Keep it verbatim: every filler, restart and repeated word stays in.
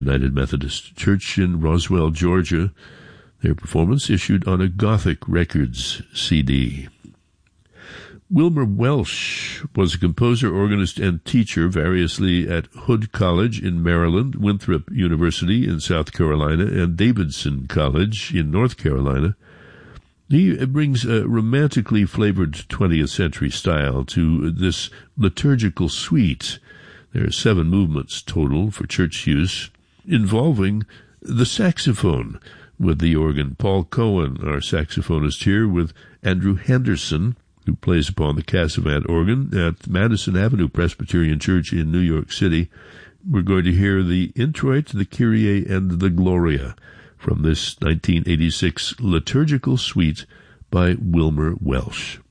United Methodist Church in Roswell, Georgia. Their performance issued on a Gothic Records C D. Wilmer Welsh was a composer, organist, and teacher variously at Hood College in Maryland, Winthrop University in South Carolina, and Davidson College in North Carolina. He brings a romantically flavored twentieth century style to this liturgical suite. There are seven movements total for church use, involving the saxophone with the organ. Paul Cohen, our saxophonist here, with Andrew Henderson, who plays upon the Cassavant organ at Madison Avenue Presbyterian Church in New York City. We're going to hear the Introit, the Kyrie, and the Gloria from this nineteen eighty-six liturgical suite by Wilmer Welsh.